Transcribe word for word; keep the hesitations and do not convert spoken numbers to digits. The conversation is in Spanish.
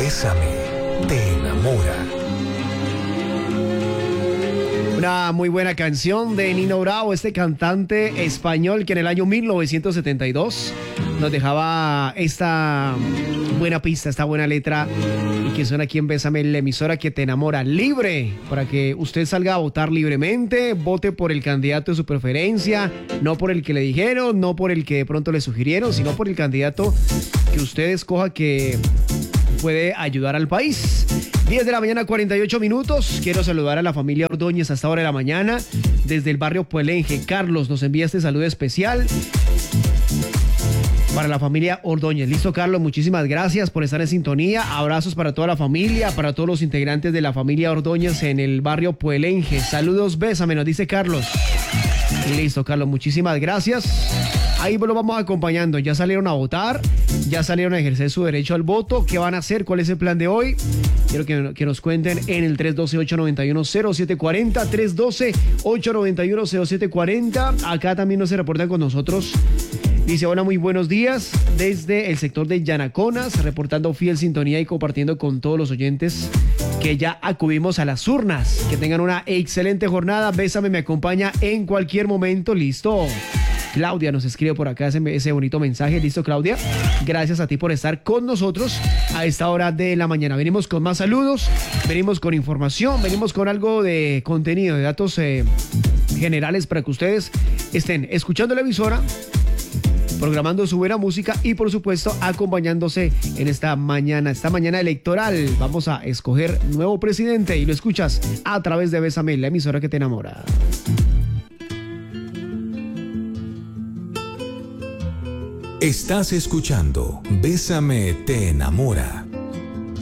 Bésame, te enamora. Una muy buena canción de Nino Bravo, este cantante español que en el año mil novecientos setenta y dos nos dejaba esta buena pista, esta buena letra, y que suena aquí en Bésame, la emisora que te enamora, libre, para que usted salga a votar libremente, vote por el candidato de su preferencia, no por el que le dijeron, no por el que de pronto le sugirieron, sino por el candidato que usted escoja que puede ayudar al país. diez de la mañana, cuarenta y ocho minutos. Quiero saludar a la familia Ordóñez a esta hora de la mañana. Desde el barrio Puelenje, Carlos nos envía este saludo especial para la familia Ordóñez. Listo, Carlos, muchísimas gracias por estar en sintonía. Abrazos para toda la familia, para todos los integrantes de la familia Ordóñez en el barrio Puelenje. Saludos, bésame, nos dice Carlos. Listo, Carlos, muchísimas gracias. Ahí lo vamos acompañando. Ya salieron a votar, ya salieron a ejercer su derecho al voto. ¿Qué van a hacer? ¿Cuál es el plan de hoy? Quiero que, que nos cuenten en el tres uno dos, ocho nueve uno, cero siete cuatro cero, tres uno dos, ocho nueve uno, cero siete cuatro cero. Acá también nos se reportan con nosotros. Dice, hola, muy buenos días. Desde el sector de Yanaconas, reportando fiel sintonía y compartiendo con todos los oyentes que ya acudimos a las urnas. Que tengan una excelente jornada. Bésame, me acompaña en cualquier momento. Listo. Claudia nos escribe por acá ese, ese bonito mensaje. Listo, Claudia. Gracias a ti por estar con nosotros a esta hora de la mañana. Venimos con más saludos, venimos con información, venimos con algo de contenido, de datos eh, generales para que ustedes estén escuchando la emisora, programando su buena música y por supuesto acompañándose en esta mañana, esta mañana electoral. Vamos a escoger nuevo presidente y lo escuchas a través de Bésame, la emisora que te enamora. Estás escuchando Bésame, te enamora.